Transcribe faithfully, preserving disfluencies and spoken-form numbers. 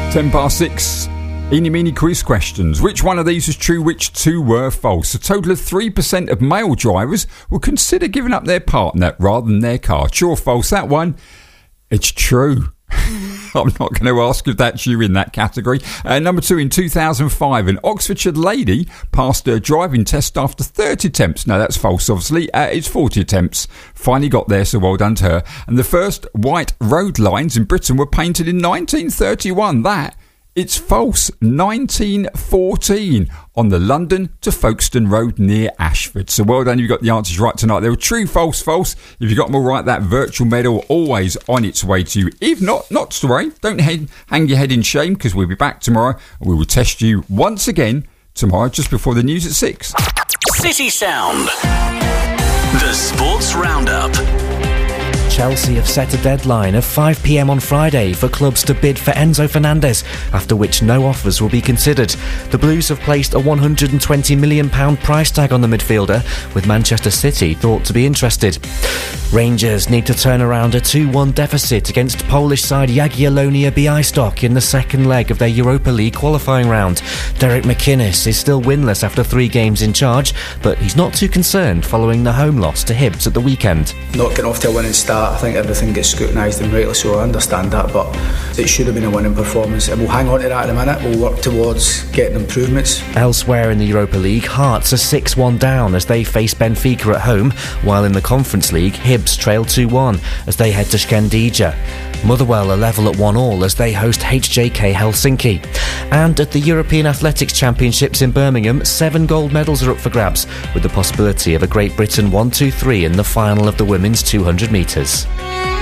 ten past six. Eeny meeny quiz questions. Which one of these was true? Which two were false? A total of three percent of male drivers will consider giving up their partner rather than their car. True or false? That one, it's true. I'm not going to ask if that's you in that category. Uh, number two, in two thousand five, an Oxfordshire lady passed her driving test after thirty attempts. No, that's false, obviously. Uh, it's forty attempts. Finally got there, so well done to her. And the first white road lines in Britain were painted in nineteen thirty-one. That, it's false. nineteen fourteen on the London to Folkestone Road near Ashford. So well done, you've got the answers right tonight. They were true, false, false. If you got them all right, that virtual medal always on its way to you. If not, not to worry. Don't head, hang your head in shame, because we'll be back tomorrow and we will test you once again tomorrow just before the news at six. City Sound. The Sports Roundup. Chelsea have set a deadline of five p.m. on Friday for clubs to bid for Enzo Fernandez, after which no offers will be considered. The Blues have placed a one hundred twenty million pounds price tag on the midfielder, with Manchester City thought to be interested. Rangers need to turn around a two one deficit against Polish side Jagiellonia Białystok in the second leg of their Europa League qualifying round. Derek McInnes is still winless after three games in charge, but he's not too concerned following the home loss to Hibs at the weekend. Not getting off to a winning start, I think everything gets scrutinised, and rightly so. I understand that, but it should have been a winning performance, and we'll hang on to that in a minute. We'll work towards getting improvements. Elsewhere in the Europa League, Hearts are six one down as they face Benfica at home, while in the Conference League, Hibs trail two one as they head to Skandia. Motherwell are level at one all as they host H J K Helsinki. And at the European Athletics Championships in Birmingham, seven gold medals are up for grabs, with the possibility of a Great Britain one two three in the final of the women's two hundred metres.